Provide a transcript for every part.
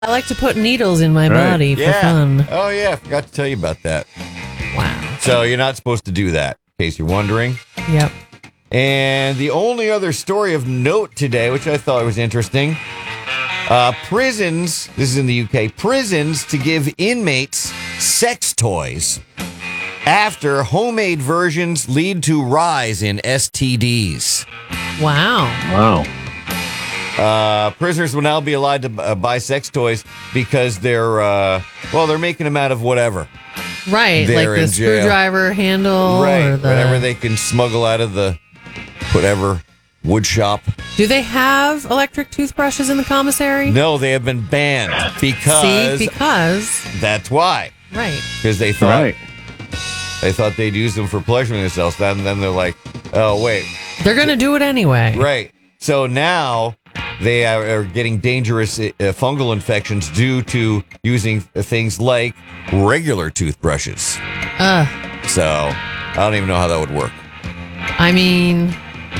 I like to put needles in my body for fun. Oh, yeah. I forgot to tell you about that. Wow. So you're not supposed to do that, in case you're wondering. Yep. And the only other story of note today, which I thought was interesting, prisons, this is in the UK, prisons to give inmates sex toys after homemade versions lead to rise in STDs. Wow. Prisoners will now be allowed to buy sex toys because they're making them out of whatever. Right, like the screwdriver handle. Right, or the... whatever they can smuggle out of the whatever wood shop. Do they have electric toothbrushes in the commissary? No, they have been banned because... See, because... That's why. Right. Because they thought they'd use them for pleasuring themselves. Then they're like, oh, wait. They're going to do it anyway. Right. So now they are getting dangerous fungal infections due to using things like regular toothbrushes. So I don't even know how that would work. I mean...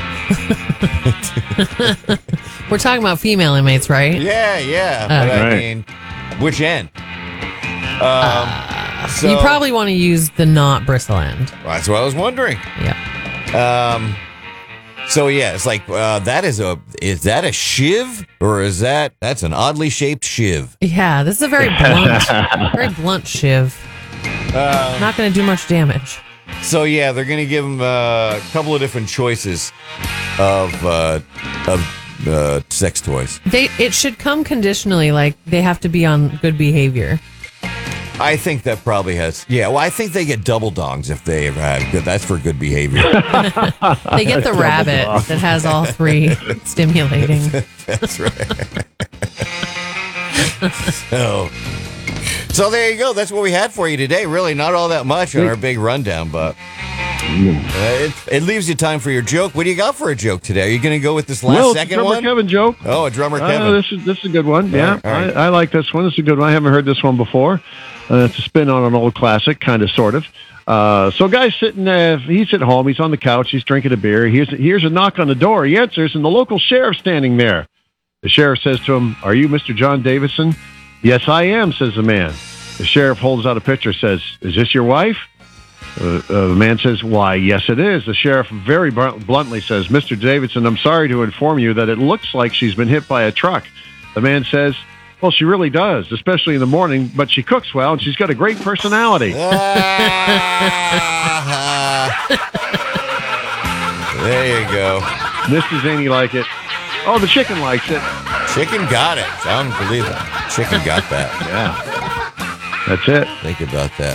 We're talking about female inmates, right? Yeah. But I mean, which end? So, you probably want to use the not bristle end. That's what I was wondering. Yeah. So yeah, it's like is that a shiv or that's an oddly shaped shiv? Yeah, this is a very blunt shiv. Not going to do much damage. So yeah, they're going to give them a couple of different choices of sex toys. It should come conditionally, like they have to be on good behavior. I think that probably has. Yeah, well, I think they get double dongs if they ever have good. That's for good behavior. They get the rabbit that has all three stimulating. That's right. So there you go. That's what we had for you today. Really, not all that much on our big rundown, but it leaves you time for your joke. What do you got for a joke today? Are you going to go with this second one? Kevin joke. Oh, a drummer Kevin. This is a good one. Yeah, All right. I like this one. This is a good one. I haven't heard this one before. It's a spin on an old classic, kind of, sort of. So a guy's sitting there. He's at home. He's on the couch. He's drinking a beer. Here's a knock on the door. He answers, and the local sheriff's standing there. The sheriff says to him, "Are you Mr. John Davison?" "Yes, I am," says the man. The sheriff holds out a picture, says, "Is this your wife?" The man says, "Why, yes, it is." The sheriff very bluntly says, "Mr. Davidson, I'm sorry to inform you that it looks like she's been hit by a truck." The man says, "Well, she really does, especially in the morning, but she cooks well, and she's got a great personality." There you go. Mr. Zany like it. Oh, the chicken likes it. Chicken got it. I don't believe it. Chicken got that. Yeah. That's it. Think about that.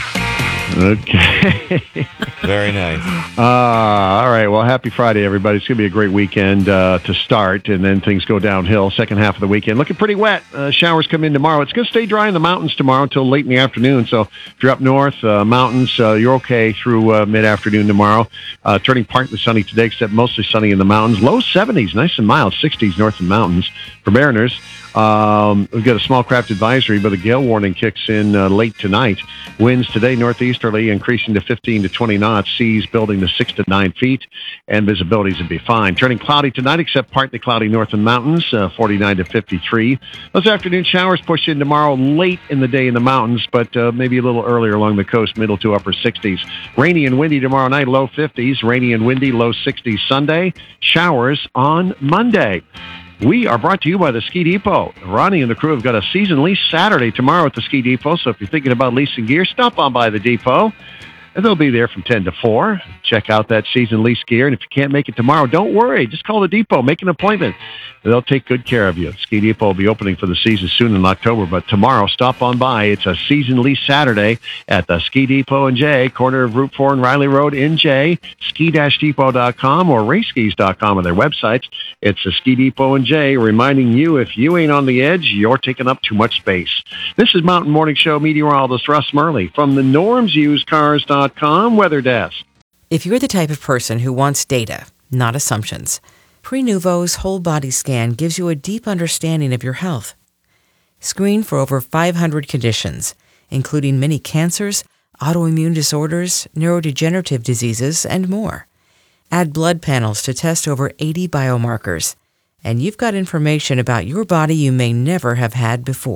Okay. Very nice. All right. Well, happy Friday, everybody. It's going to be a great weekend to start, and then things go downhill. Second half of the weekend looking pretty wet. Showers come in tomorrow. It's going to stay dry in the mountains tomorrow until late in the afternoon. So if you're up north, mountains, you're okay through mid-afternoon tomorrow. Turning partly sunny today, except mostly sunny in the mountains. Low 70s, nice and mild, 60s north of the mountains for mariners. We've got a small craft advisory, but a gale warning kicks in late tonight. Winds today northeasterly increasing to 15 to 20 knots. Seas building to 6 to 9 feet, and visibilities will be fine. Turning cloudy tonight, except partly cloudy north of the mountains, 49 to 53. Those afternoon showers push in tomorrow late in the day in the mountains, but maybe a little earlier along the coast, middle to upper 60s. Rainy and windy tomorrow night, low 50s. Rainy and windy, low 60s Sunday. Showers on Monday. We are brought to you by the Ski Depot. Ronnie and the crew have got a season lease Saturday tomorrow at the Ski Depot, so if you're thinking about leasing gear, stop on by the depot. And they'll be there from 10 to 4. Check out that season lease gear. And if you can't make it tomorrow, don't worry. Just call the depot. Make an appointment. They'll take good care of you. Ski Depot will be opening for the season soon in October. But tomorrow, stop on by. It's a season lease Saturday at the Ski Depot in Jay, corner of Route 4 and Riley Road in Jay. Ski-depot.com or raceskis.com on their websites. It's the Ski Depot in Jay, reminding you if you ain't on the edge, you're taking up too much space. This is Mountain Morning Show meteorologist Russ Murley from the normsusedcars.com weather desk. If you're the type of person who wants data, not assumptions, Prenuvo's whole body scan gives you a deep understanding of your health. Screen for over 500 conditions, including many cancers, autoimmune disorders, neurodegenerative diseases, and more. Add blood panels to test over 80 biomarkers. and you've got information about your body you may never have had before.